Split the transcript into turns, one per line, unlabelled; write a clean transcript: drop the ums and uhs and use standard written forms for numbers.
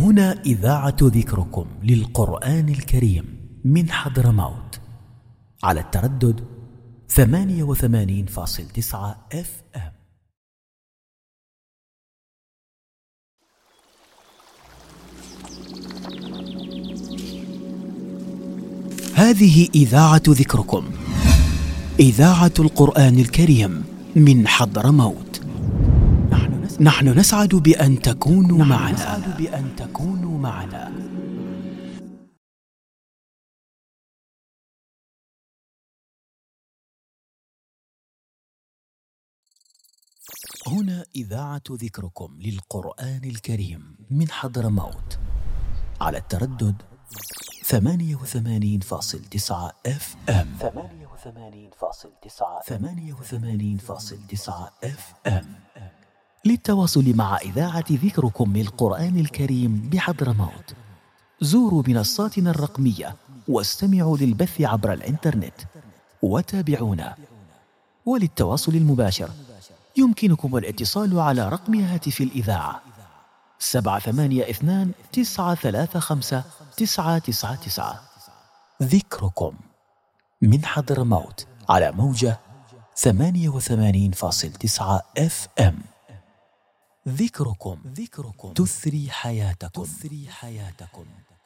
هنا إذاعة ذكركم للقرآن الكريم من حضرموت على التردد 88.9 FM. هذه إذاعة ذكركم، إذاعة القرآن الكريم من حضرموت. نحن نسعد بأن تكونوا معنا. هنا إذاعة ذكركم للقرآن الكريم من حضرموت على التردد 88.9 FM. 88.9 FM. للتواصل مع إذاعة ذكركم للقرآن الكريم بحضرموت زوروا منصاتنا الرقمية واستمعوا للبث عبر الإنترنت وتابعونا. وللتواصل المباشر يمكنكم الاتصال على رقم هاتف الإذاعة 782-935-999. ذكركم من حضرموت على موجة 88.9 FM. ذكركم تثري حياتكم.